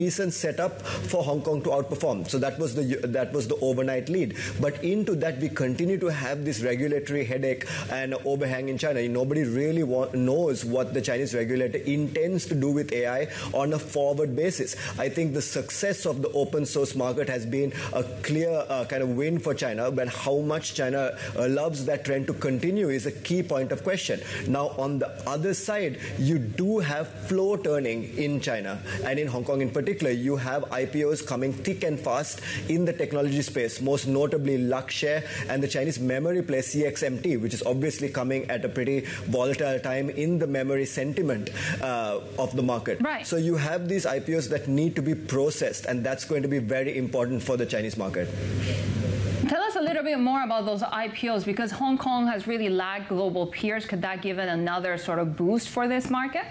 decent setup for Hong Kong to outperform. So that was the overnight lead. But into that, we continue to have this regulatory headache and overhang in China. Nobody really knows what the Chinese regulator intends to do with AI on a forward basis. I think the success of the open source market has been a clear kind of win for China, but how much China loves that trend to continue is a key point of question. Now, on the other side, you do have flow turning in China and in Hong Kong in particular. You have IPOs coming thick and fast in the technology space, most notably Luxshare and the Chinese memory play CXMT, which is obviously coming at a pretty volatile time in the memory sentiment of the market. Right. So you have these IPOs that need to be processed, and that's going to be very important for the Chinese market. Tell us a little bit more about those IPOs, because Hong Kong has really lagged global peers. Could that give it another sort of boost for this market?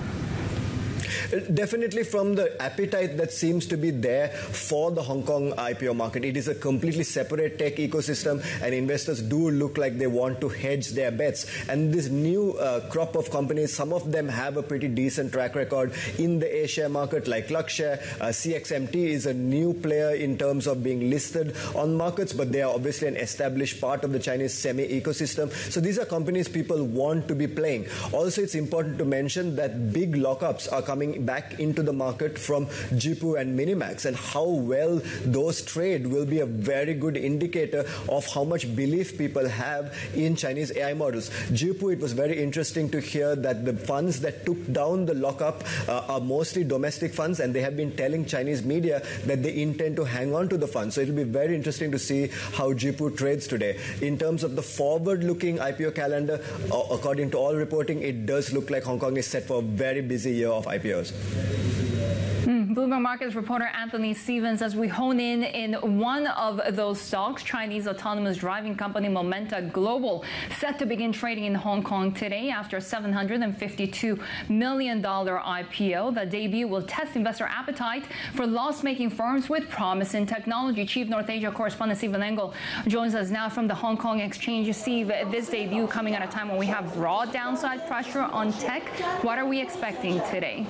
Definitely, from the appetite that seems to be there for the Hong Kong IPO market. It is a completely separate tech ecosystem, and investors do look like they want to hedge their bets. And this new crop of companies, some of them have a pretty decent track record in the A-share market, like Luxshare. CXMT is a new player in terms of being listed on markets, but they are obviously an established part of the Chinese semi-ecosystem. So these are companies people want to be playing. Also, it's important to mention that big lockups are coming back into the market from Jipu and Minimax, and how well those trade will be a very good indicator of how much belief people have in Chinese AI models. Jipu, it was very interesting to hear that the funds that took down the lockup are mostly domestic funds, and they have been telling Chinese media that they intend to hang on to the funds. So it will be very interesting to see how Jipu trades today. In terms of the forward-looking IPO calendar, according to all reporting, it does look like Hong Kong is set for a very busy year of IPOs. Bloomberg Markets reporter Anthony Stevens, as we hone in one of those stocks, Chinese autonomous driving company Momenta Global, set to begin trading in Hong Kong today after a $752 million IPO. The debut will test investor appetite for loss-making firms with promising technology. Chief North Asia correspondent Stephen Engel joins us now from the Hong Kong Exchange. Steve, this debut coming at a time when we have broad downside pressure on tech. What are we expecting today?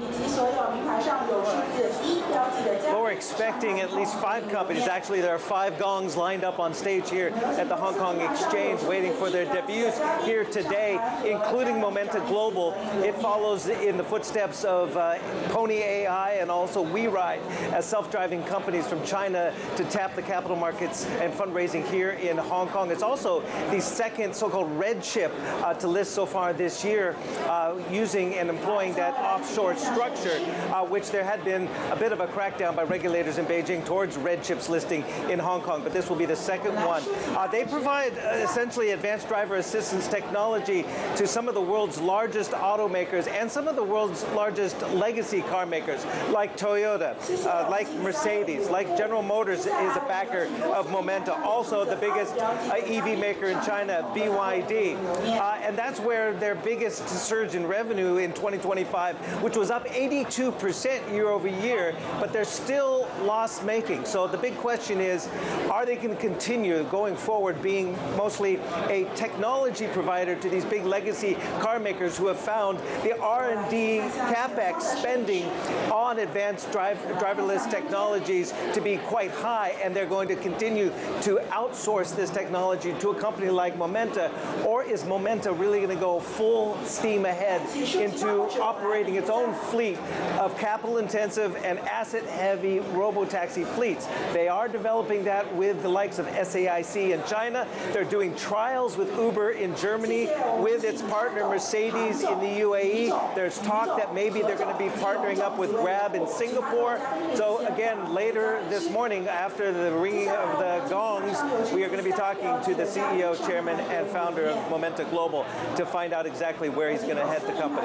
Well, we're expecting at least 5 companies. Actually, there are 5 gongs lined up on stage here at the Hong Kong Exchange waiting for their debuts here today, including Momenta Global. It follows in the footsteps of Pony AI and also WeRide as self-driving companies from China to tap the capital markets and fundraising here in Hong Kong. It's also the second so-called red chip to list so far this year, using and employing that offshore structure, which there had been a bit of a crackdown by regulators in Beijing towards red chips listing in Hong Kong, but this will be the second one. They provide essentially advanced driver assistance technology to some of the world's largest automakers and some of the world's largest legacy car makers, like Toyota, like Mercedes, like General Motors is a backer of Momenta, also the biggest EV maker in China, BYD. And that's where their biggest surge in revenue in 2025, which was up 82% year over year, but they're still loss-making. So the big question is, are they going to continue going forward being mostly a technology provider to these big legacy car makers who have found the R&D capex spending on advanced driverless technologies to be quite high, and they're going to continue to outsource this technology to a company like Momenta? Or is Momenta really going to go full steam ahead into operating its own fleet of capital-intensive and asset-heavy robo-taxi fleets? They are developing that with the likes of SAIC in China. They're doing trials with Uber in Germany, with its partner Mercedes in the UAE. There's talk that maybe they're going to be partnering up with Grab in Singapore. So again, later this morning, after the ringing of the gongs, we are going to be talking to the CEO, chairman, and founder of Momenta Global to find out exactly where he's going to head the company.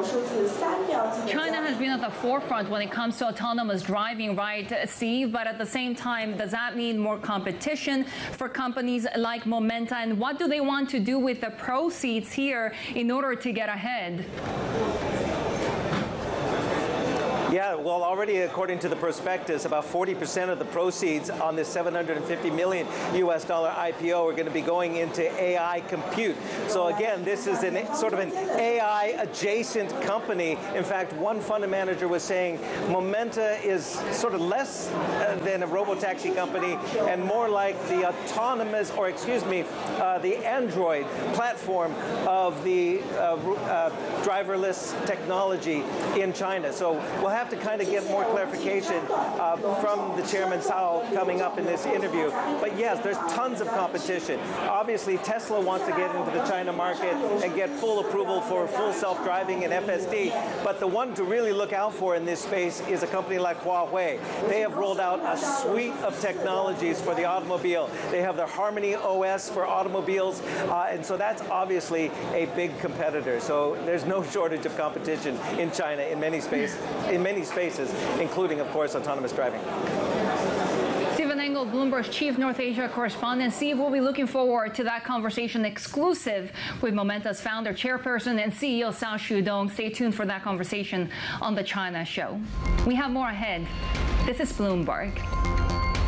China has been at the forefront when it comes to autonomous driving, right, Steve? But at the same time, does that mean more competition for companies like Momenta? And what do they want to do with the proceeds here in order to get ahead? Yeah, well, already according to the prospectus, about 40% of the proceeds on this $750 million US IPO are going to be going into AI compute. So again, this is sort of an AI adjacent company. In fact, one fund manager was saying Momenta is sort of less than a robotaxi company and more like the autonomous, or excuse me, the Android platform of the driverless technology in China. So we'll have to kind of get more clarification from the chairman Cao coming up in this interview. But yes, there's tons of competition. Obviously, Tesla wants to get into the China market and get full approval for full self-driving and FSD. But the one to really look out for in this space is a company like Huawei. They have rolled out a suite of technologies for the automobile. They have their Harmony OS for automobiles, and so that's obviously a big competitor. So there's no shortage of competition in China in many spaces, including, of course, autonomous driving. Stephen Engel, Bloomberg's chief North Asia correspondent. Steve, we'll be looking forward to that conversation exclusive with Momenta's founder, chairperson, and CEO Cao Shudong. Stay tuned for that conversation on the China Show. We have more ahead. This is Bloomberg.